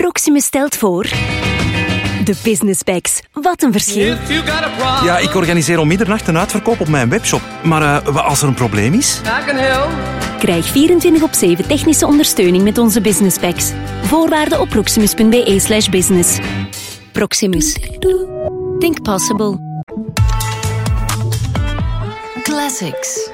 Proximus stelt voor... De Business Packs. Wat een verschil. Ja, ik organiseer om middernacht een uitverkoop op mijn webshop. Maar wat als er een probleem is? Krijg 24/7 technische ondersteuning met onze Business Packs. Voorwaarden op proximus.be/business. Proximus. Think possible. Classics.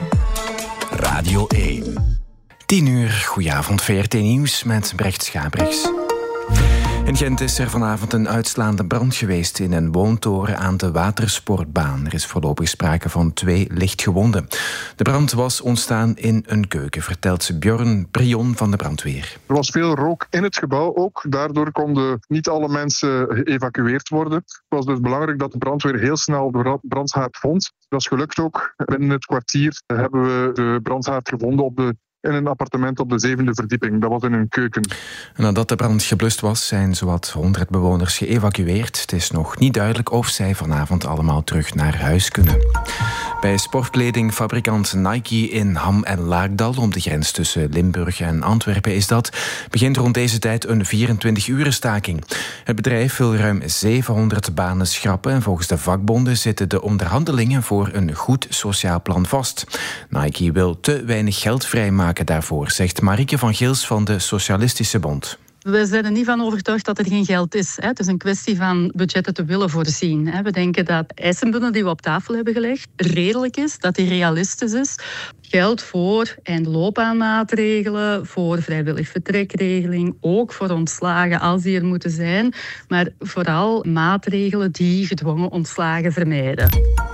Radio 1. 10:00, goedenavond, VRT Nieuws met Brecht Schabrichs. In Gent is er vanavond een uitslaande brand geweest in een woontoren aan de watersportbaan. Er is voorlopig sprake van 2 lichtgewonden. De brand was ontstaan in een keuken, vertelt Björn Prion van de brandweer. Er was veel rook in het gebouw ook. Daardoor konden niet alle mensen geëvacueerd worden. Het was dus belangrijk dat de brandweer heel snel de brandhaard vond. Dat is gelukt ook. Binnen het kwartier hebben we de brandhaard gevonden in een appartement op de 7e verdieping. Dat was in een keuken. En nadat de brand geblust was, zijn zowat 100 bewoners geëvacueerd. Het is nog niet duidelijk of zij vanavond allemaal terug naar huis kunnen. Bij sportkledingfabrikant Nike in Ham en Laakdal, om de grens tussen Limburg en Antwerpen begint rond deze tijd een 24-uren staking. Het bedrijf wil ruim 700 banen schrappen en volgens de vakbonden zitten de onderhandelingen voor een goed sociaal plan vast. Nike wil te weinig geld vrijmaken daarvoor, zegt Marieke van Gils van de Socialistische Bond. We zijn er niet van overtuigd dat er geen geld is. Het is een kwestie van budgetten te willen voorzien. We denken dat de eisenbundel die we op tafel hebben gelegd redelijk is, dat die realistisch is. Geld voor eindloopbaanmaatregelen, voor vrijwillig vertrekregeling, ook voor ontslagen als die er moeten zijn, maar vooral maatregelen die gedwongen ontslagen vermijden.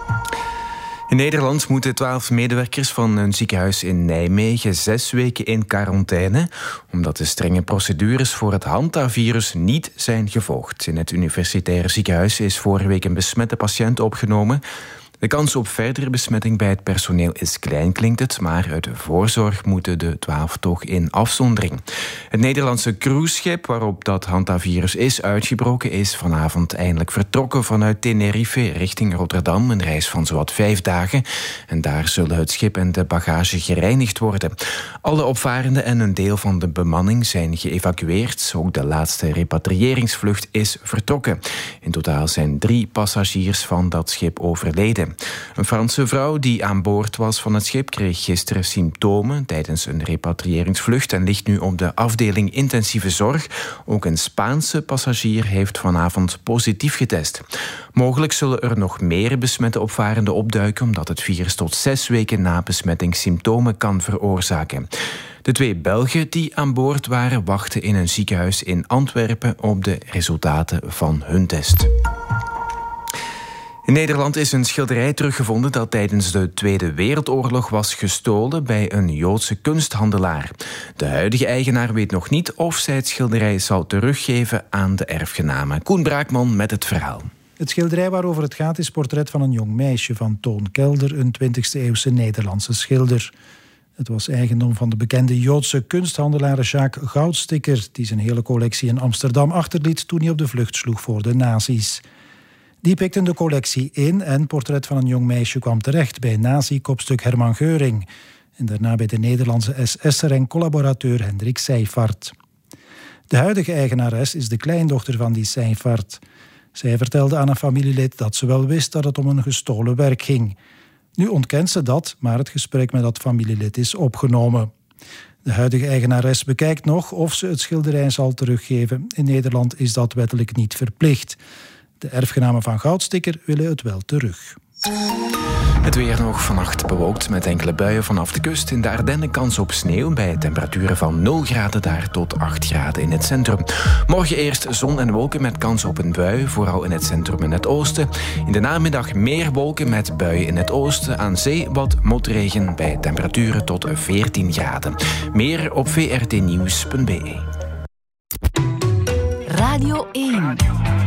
In Nederland moeten 12 medewerkers van een ziekenhuis in Nijmegen 6 weken in quarantaine, omdat de strenge procedures voor het hantavirus niet zijn gevolgd. In het universitaire ziekenhuis is vorige week een besmette patiënt opgenomen. De kans op verdere besmetting bij het personeel is klein, klinkt het, maar uit voorzorg moeten de 12 toch in afzondering. Het Nederlandse cruiseschip waarop dat hantavirus is uitgebroken is vanavond eindelijk vertrokken vanuit Tenerife richting Rotterdam, een reis van zowat 5 dagen. En daar zullen het schip en de bagage gereinigd worden. Alle opvarenden en een deel van de bemanning zijn geëvacueerd. Ook de laatste repatriëringsvlucht is vertrokken. In totaal zijn 3 passagiers van dat schip overleden. Een Franse vrouw die aan boord was van het schip kreeg gisteren symptomen tijdens een repatriëringsvlucht en ligt nu op de afdeling intensieve zorg. Ook een Spaanse passagier heeft vanavond positief getest. Mogelijk zullen er nog meer besmette opvarenden opduiken omdat het virus tot 6 weken na besmetting symptomen kan veroorzaken. De 2 Belgen die aan boord waren wachten in een ziekenhuis in Antwerpen op de resultaten van hun test. In Nederland is een schilderij teruggevonden dat tijdens de Tweede Wereldoorlog was gestolen bij een Joodse kunsthandelaar. De huidige eigenaar weet nog niet of zij het schilderij zal teruggeven aan de erfgenamen. Koen Braakman met het verhaal. Het schilderij waarover het gaat is portret van een jong meisje van Toon Kelder, een 20e-eeuwse Nederlandse schilder. Het was eigendom van de bekende Joodse kunsthandelaar Jacques Goudsticker, die zijn hele collectie in Amsterdam achterliet toen hij op de vlucht sloeg voor de nazi's. Die pikten de collectie in en portret van een jong meisje kwam terecht bij nazi-kopstuk Herman Göring en daarna bij de Nederlandse SS'er en collaborateur Hendrik Seyfarth. De huidige eigenares is de kleindochter van die Seyfarth. Zij vertelde aan een familielid dat ze wel wist dat het om een gestolen werk ging. Nu ontkent ze dat, maar het gesprek met dat familielid is opgenomen. De huidige eigenares bekijkt nog of ze het schilderij zal teruggeven. In Nederland is dat wettelijk niet verplicht. De erfgenamen van Goudsticker willen het wel terug. Het weer nog vannacht bewolkt met enkele buien vanaf de kust. In de Ardennen kans op sneeuw bij temperaturen van 0 graden daar tot 8 graden in het centrum. Morgen eerst zon en wolken met kans op een bui, vooral in het centrum en het oosten. In de namiddag meer wolken met buien in het oosten. Aan zee wat motregen bij temperaturen tot 14 graden. Meer op vrtnieuws.be. Radio 1.